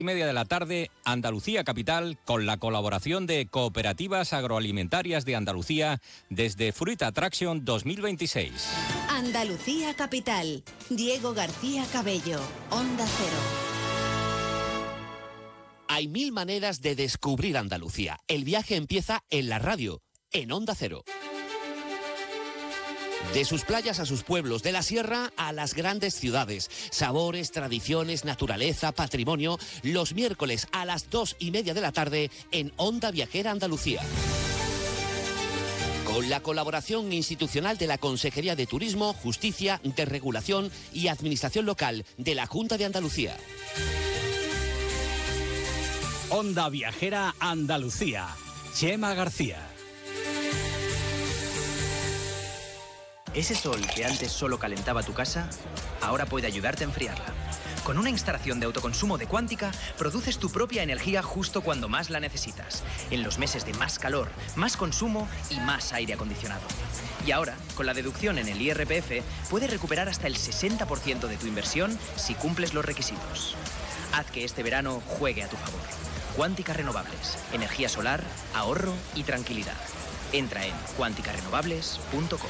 :30 de la tarde, Andalucía Capital, con la colaboración de Cooperativas Agroalimentarias de Andalucía desde Fruit Attraction 2026. Andalucía Capital. Diego García Cabello, Onda Cero. Hay 1000 maneras de descubrir Andalucía. El viaje empieza en la radio, en Onda Cero. De sus playas a sus pueblos, de la sierra a las grandes ciudades. Sabores, tradiciones, naturaleza, patrimonio. Los miércoles a las 2:30 de la tarde en Onda Viajera Andalucía. Con la colaboración institucional de la Consejería de Turismo, Justicia, Desregulación y Administración Local de la Junta de Andalucía. Onda Viajera Andalucía. Chema García. Ese sol que antes solo calentaba tu casa, ahora puede ayudarte a enfriarla. Con una instalación de autoconsumo de Quántica, produces tu propia energía justo cuando más la necesitas, en los meses de más calor, más consumo y más aire acondicionado. Y ahora, con la deducción en el IRPF, puedes recuperar hasta el 60% de tu inversión si cumples los requisitos. Haz que este verano juegue a tu favor. Quántica Renovables, energía solar, ahorro y tranquilidad. Entra en quanticarenovables.com.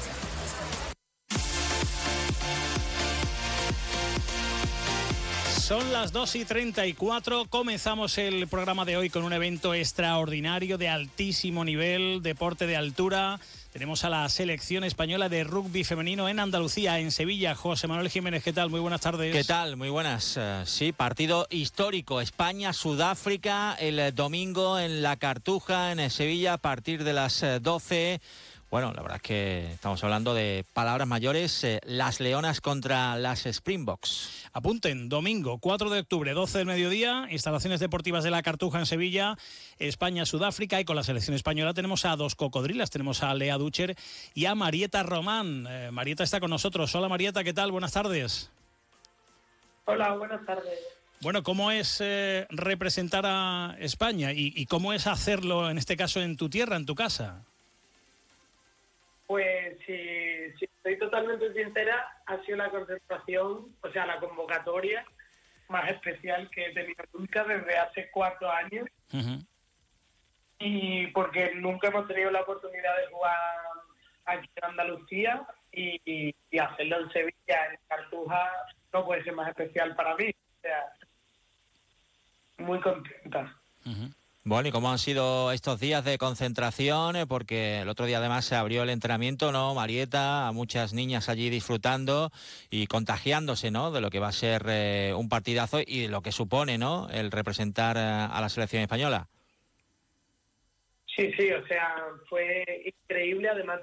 Son las 2:34, comenzamos el programa de hoy con un evento extraordinario de altísimo nivel, deporte de altura. Tenemos a la selección española de rugby femenino en Andalucía, en Sevilla. José Manuel Jiménez, ¿qué tal? Muy buenas tardes. ¿Qué tal? Muy buenas. Sí, partido histórico. España-Sudáfrica el domingo en La Cartuja, en Sevilla, a partir de las 12. Bueno, la verdad es que estamos hablando de palabras mayores. Las Leonas contra las Springboks. Apunten, domingo 4 de octubre, 12 del mediodía, instalaciones deportivas de La Cartuja en Sevilla, España-Sudáfrica, y con la selección española tenemos a dos cocodrilas, tenemos a Lea Ducher y a Marieta Román. Marieta está con nosotros. Hola Marieta, ¿qué tal? Buenas tardes. Hola, buenas tardes. Bueno, ¿cómo es representar a España y cómo es hacerlo, en este caso, en tu tierra, en tu casa? Pues si estoy totalmente sincera, ha sido la concentración, o sea, la convocatoria más especial que he tenido nunca desde hace 4 años. Uh-huh. Y porque nunca hemos tenido la oportunidad de jugar aquí en Andalucía y hacerlo en Sevilla, en Cartuja, no puede ser más especial para mí. O sea, muy contenta. Uh-huh. Bueno, ¿y cómo han sido estos días de concentración? Porque el otro día además se abrió el entrenamiento, ¿no, Marieta? A muchas niñas allí disfrutando y contagiándose, ¿no?, de lo que va a ser un partidazo y de lo que supone, ¿no?, el representar a la selección española. Sí, o sea, fue increíble. Además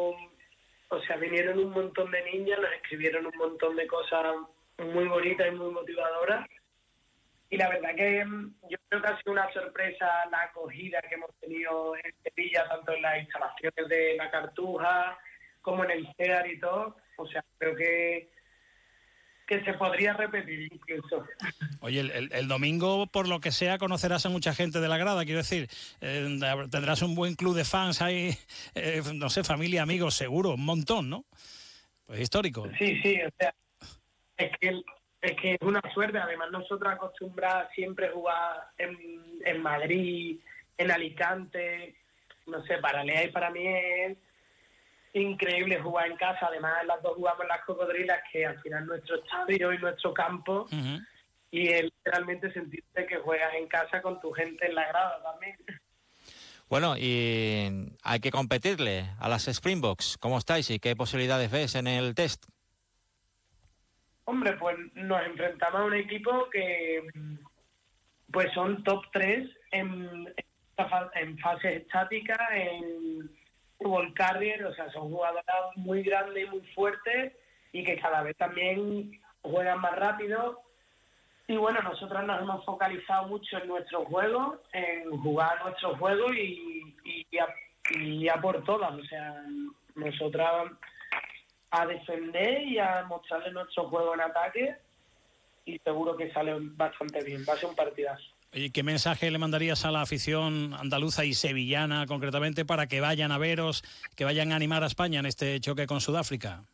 vinieron un montón de niñas, nos escribieron un montón de cosas muy bonitas y muy motivadoras. Y la verdad que yo creo que ha sido una sorpresa la acogida que hemos tenido en Sevilla, tanto en las instalaciones de La Cartuja como en el CEAR y todo. O sea, creo que se podría repetir incluso. Oye, el domingo, por lo que sea, conocerás a mucha gente de la grada. Quiero decir, tendrás un buen club de fans ahí, no sé, familia, amigos, seguro, un montón, ¿no? Pues histórico. Sí, o sea, es que es una suerte. Además, nosotros acostumbrados siempre a jugar en Madrid, en Alicante. No sé, para Lea y para mí es increíble jugar en casa. Además, las dos jugamos en las Cocodrilas, que al final es nuestro estadio y nuestro campo. Uh-huh. Y es literalmente sentirte que juegas en casa con tu gente en la grada también. Bueno, y hay que competirle a las Springboks. ¿Cómo estáis y qué posibilidades ves en el test? Hombre, pues nos enfrentamos a un equipo que pues son top 3 en fase estática, en fútbol carrier. O sea, son jugadoras muy grandes y muy fuertes y que cada vez también juegan más rápido. Y bueno, nosotros nos hemos focalizado mucho en nuestro juego, en jugar nuestro juego y a por todas. O sea, nosotras a defender y a mostrarle nuestro juego en ataque, y seguro que sale bastante bien. Va a ser un partidazo. ¿Y qué mensaje le mandarías a la afición andaluza y sevillana concretamente para que vayan a veros, que vayan a animar a España en este choque con Sudáfrica?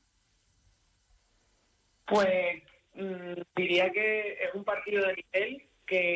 Pues diría que es un partido de nivel, que